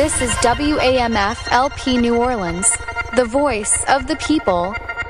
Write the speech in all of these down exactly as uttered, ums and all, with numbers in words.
This is W A M F L P New Orleans, the voice of the people.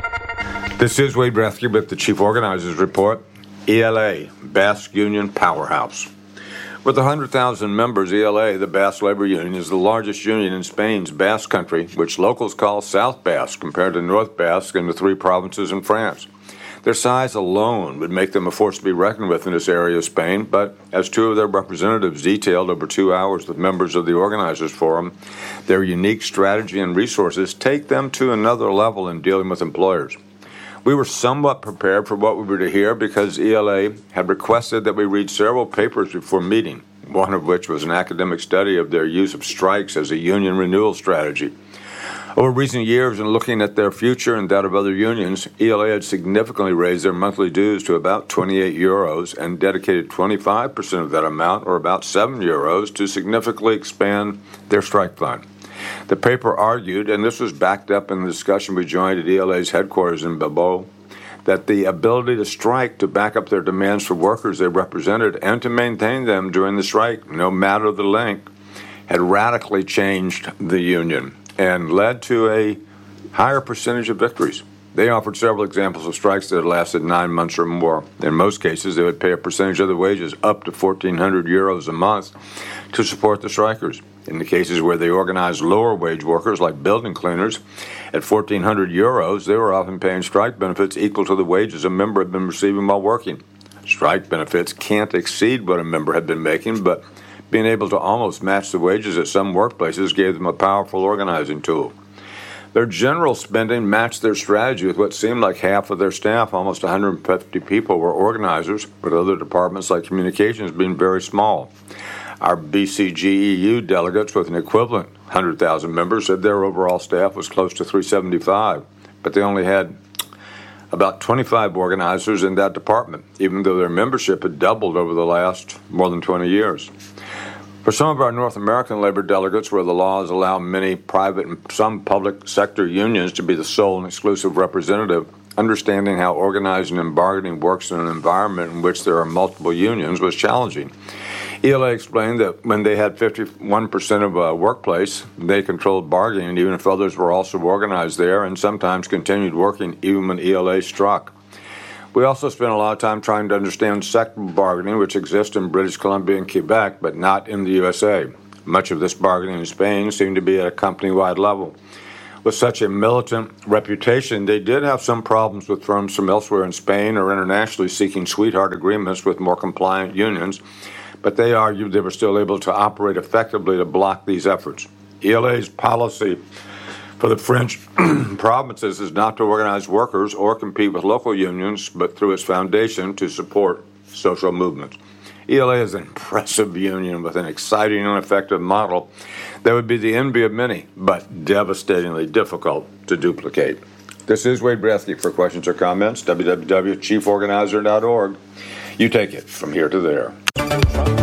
This is Wade Bresky with the Chief Organizers Report. E L A, Basque Union Powerhouse. With one hundred thousand members, E L A, the Basque Labor Union, is the largest union in Spain's Basque Country, which locals call South Basque compared to North Basque and the three provinces in France. Their size alone would make them a force to be reckoned with in this area of Spain, but as two of their representatives detailed over two hours with members of the Organizers Forum, their unique strategy and resources take them to another level in dealing with employers. We were somewhat prepared for what we were to hear because E L A had requested that we read several papers before meeting, one of which was an academic study of their use of strikes as a union renewal strategy. Over recent years, in looking at their future and that of other unions, E L A had significantly raised their monthly dues to about twenty-eight euros and dedicated twenty-five percent of that amount, or about seven euros, to significantly expand their strike fund. The paper argued, and this was backed up in the discussion we joined at E L A's headquarters in Bilbao, that the ability to strike to back up their demands for workers they represented and to maintain them during the strike, no matter the length, had radically changed the union and led to a higher percentage of victories. They offered several examples of strikes that had lasted nine months or more. In most cases, they would pay a percentage of the wages, up to fourteen hundred euros a month, to support the strikers. In the cases where they organized lower wage workers, like building cleaners, at fourteen hundred euros, they were often paying strike benefits equal to the wages a member had been receiving while working. Strike benefits can't exceed what a member had been making, but being able to almost match the wages at some workplaces gave them a powerful organizing tool. Their general spending matched their strategy with what seemed like half of their staff, almost one hundred fifty people, were organizers, with other departments like communications being very small. Our B C G E U delegates with an equivalent one hundred thousand members said their overall staff was close to three hundred seventy-five, but they only had about twenty-five organizers in that department, even though their membership had doubled over the last more than twenty years. For some of our North American labor delegates, where the laws allow many private and some public sector unions to be the sole and exclusive representative, understanding how organizing and bargaining works in an environment in which there are multiple unions was challenging. E L A explained that when they had fifty-one percent of a workplace, they controlled bargaining even if others were also organized there, and sometimes continued working even when E L A struck. We also spent a lot of time trying to understand sectoral bargaining, which exists in British Columbia and Quebec, but not in the U S A. Much of this bargaining in Spain seemed to be at a company-wide level. With such a militant reputation, they did have some problems with firms from elsewhere in Spain or internationally seeking sweetheart agreements with more compliant unions, but they argued they were still able to operate effectively to block these efforts. E L A's policy for the French provinces is not to organize workers or compete with local unions, but through its foundation to support social movements. E L A is an impressive union with an exciting and effective model that would be the envy of many, but devastatingly difficult to duplicate. This is Wade Bresky. For questions or comments, w w w dot chief organizer dot org. You take it from here to there.